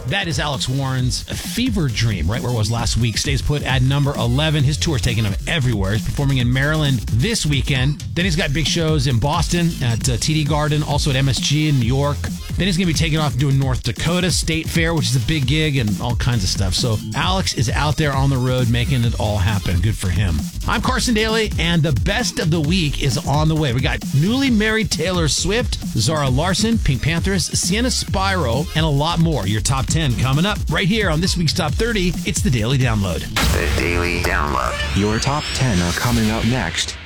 That is Alex Warren's Fever Dream, right where it was last week. Stays put at number 11. His tour's taking him everywhere. He's performing in Maryland this weekend. Then he's got big shows in Boston at TD Garden, also at MSG in New York. Then he's going to be taking off doing North Dakota State Fair, which is a big gig, and all kinds of stuff. So Alex is out there on the road making it all happen. Good for him. I'm Carson Daly, and the best of the week is on the way. We got newly married Taylor Swift, Zara Larson, Pink Panthers, Sienna Spyro, and a lot more. Your top 10 coming up right here on this week's Top 30. It's the Daily Download. The Daily Download. Your top 10 are coming up next.